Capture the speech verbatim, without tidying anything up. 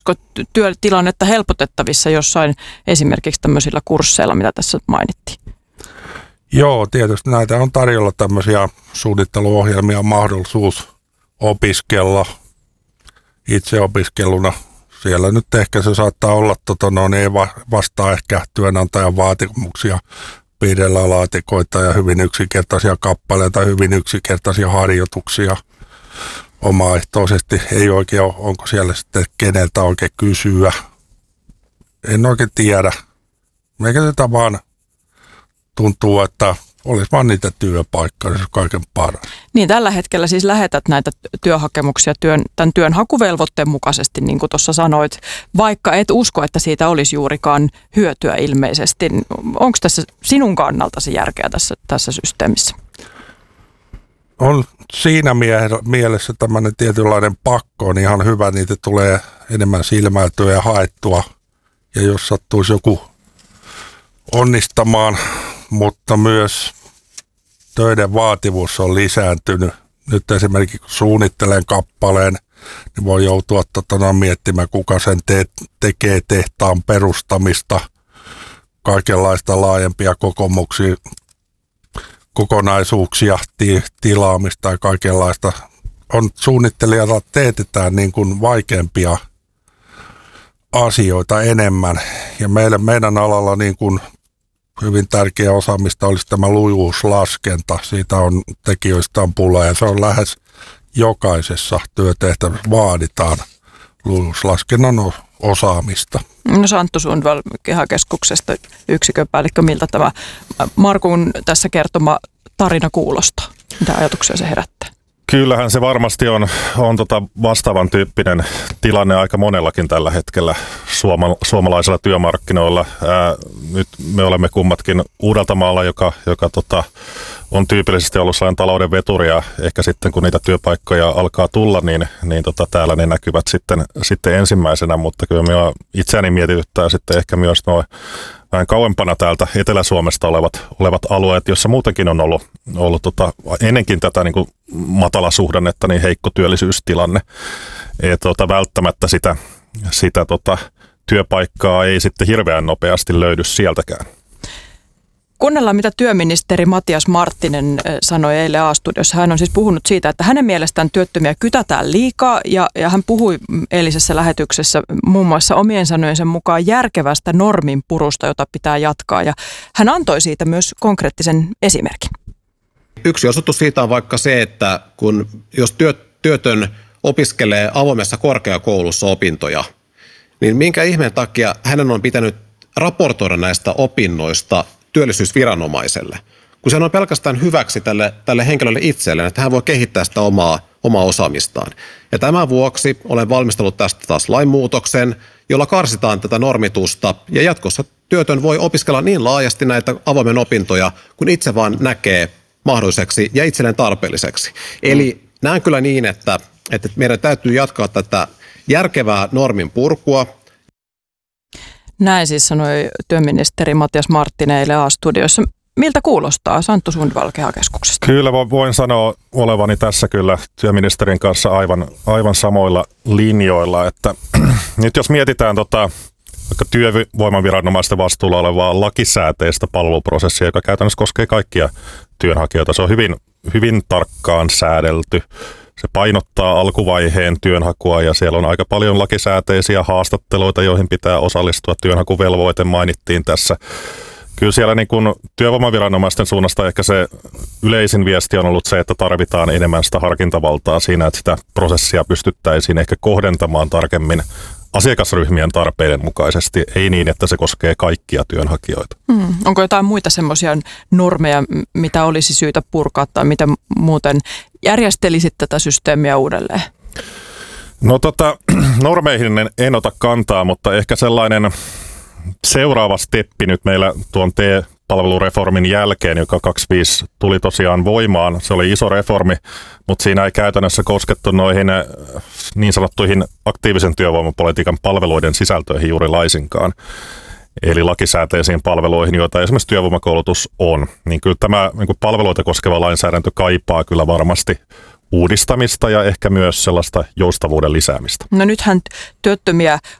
työtilannetta helpotettavissa jossain esimerkiksi tämmöisillä kursseilla, mitä tässä mainittiin? Joo, tietysti näitä on tarjolla tämmöisiä suunnitteluohjelmia, mahdollisuus opiskella itse opiskeluna. Siellä nyt ehkä se saattaa olla, tota, no, ei vastaa ehkä työnantajan vaatimuksia, piirellä laatikoita ja hyvin yksinkertaisia kappaleita, hyvin yksinkertaisia harjoituksia omaehtoisesti. Ei oikein ole, onko siellä sitten keneltä oikein kysyä. En oikein tiedä. Meikä tätä vaan tuntuu, että olisi vaan niitä työpaikkoja, se on kaiken paras. Niin, tällä hetkellä siis lähetät näitä työhakemuksia työn, tämän työn hakuvelvoitteen mukaisesti, niin kuin tuossa sanoit, vaikka et usko, että siitä olisi juurikaan hyötyä ilmeisesti. Onko tässä sinun kannaltasi järkeä tässä, tässä systeemissä? On siinä mie- mielessä tämmöinen tietynlainen pakko on ihan hyvä, niitä tulee enemmän silmäiltyä ja haettua. Ja jos sattuisi joku onnistamaan, mutta myös töiden vaativuus on lisääntynyt. Nyt esimerkiksi kun suunnittelen kappaleen, niin voi joutua totona miettimään, kuka sen te- tekee tehtaan perustamista, kaikenlaista laajempia kokomuksia, kokonaisuuksia, ti- tilaamista ja kaikenlaista. On suunnittelijalla teetetään niin kuin vaikeampia asioita enemmän. Ja meille, meidän alalla niin kuin hyvin tärkeä osaamista olisi tämä lujuuslaskenta. Siitä on tekijöistä on pula ja se on lähes jokaisessa työtehtävässä vaaditaan lujuuslaskennan osaamista. No Santtu Sundvall Kehäkeskuksesta yksikönpäällikkö, miltä tämä Markun tässä kertoma tarina kuulostaa? Mitä ajatuksia se herättää? Kyllähän se varmasti on, on tota vastaavan tyyppinen tilanne aika monellakin tällä hetkellä suoma, suomalaisilla työmarkkinoilla. Ää, nyt me olemme kummatkin Uudeltamaalla, joka, joka tota, on tyypillisesti ollut sellainen talouden veturi, ja ehkä sitten kun niitä työpaikkoja alkaa tulla, niin, niin tota, täällä ne näkyvät sitten, sitten ensimmäisenä, mutta kyllä minua itseäni mietityttää sitten ehkä myös nuo vähän kauempana täältä Etelä-Suomesta olevat, olevat alueet, jossa muutenkin on ollut, ollut tota, ennenkin tätä niin kuin matalasuhdannetta, niin heikko työllisyystilanne. Et, tota, välttämättä sitä, sitä tota, työpaikkaa ei sitten hirveän nopeasti löydy sieltäkään. Kuunnellaan, mitä työministeri Matias Marttinen sanoi eilen A-studiossa. Hän on siis puhunut siitä, että hänen mielestään työttömiä kytätään liikaa, ja, ja hän puhui eilisessä lähetyksessä muun muassa omien sanojensa mukaan järkevästä normin purusta, jota pitää jatkaa, ja hän antoi siitä myös konkreettisen esimerkin. Yksi osoitus siitä on vaikka se, että kun, jos työ, työtön opiskelee avoimessa korkeakoulussa opintoja, niin minkä ihmeen takia hänen on pitänyt raportoida näistä opinnoista työllisyysviranomaiselle, kun se on pelkästään hyväksi tälle, tälle henkilölle itselleen, että hän voi kehittää sitä omaa, omaa osaamistaan. Ja tämän vuoksi olen valmistellut tästä taas lainmuutoksen, jolla karsitaan tätä normitusta, ja jatkossa työtön voi opiskella niin laajasti näitä avoimen opintoja, kun itse vaan näkee mahdolliseksi ja itselleen tarpeelliseksi. Eli näen kyllä niin, että, että meidän täytyy jatkaa tätä järkevää normin purkua. Näin siis sanoi työministeri Matias Marttinen eilen A-studioissa. Miltä kuulostaa Santtu Sundvall Kehäkeskuksesta? Kyllä voin sanoa olevani tässä kyllä työministerin kanssa aivan, aivan samoilla linjoilla. Että, nyt jos mietitään tota, vaikka työvoimaviranomaisten vastuulla olevaa lakisääteistä palveluprosessia, joka käytännössä koskee kaikkia työnhakijoita, se on hyvin, hyvin tarkkaan säädelty. Se painottaa alkuvaiheen työnhakua ja siellä on aika paljon lakisääteisiä haastatteluita, joihin pitää osallistua. Työnhakuvelvoite mainittiin tässä. Kyllä siellä niin kuin työvoimaviranomaisten suunnasta ehkä se yleisin viesti on ollut se, että tarvitaan enemmän sitä harkintavaltaa siinä, että sitä prosessia pystyttäisiin ehkä kohdentamaan tarkemmin asiakasryhmien tarpeiden mukaisesti, ei niin, että se koskee kaikkia työnhakijoita. Hmm. Onko jotain muita semmoisia normeja, mitä olisi syytä purkaa tai miten muuten järjestelisit tätä systeemiä uudelleen? No tota, normeihin en, en ota kantaa, mutta ehkä sellainen seuraava steppi nyt meillä tuon T-palvelureformin jälkeen, joka kaksikymmentäviisi tuli tosiaan voimaan. Se oli iso reformi, mutta siinä ei käytännössä koskettu noihin niin sanottuihin aktiivisen työvoimapolitiikan palveluiden sisältöihin juuri laisinkaan. Eli lakisääteisiin palveluihin, joita esimerkiksi työvoimakoulutus on. Niin kyllä tämä niin kuin palveluita koskeva lainsäädäntö kaipaa kyllä varmasti uudistamista ja ehkä myös sellaista joustavuuden lisäämistä. No nythän työttömiä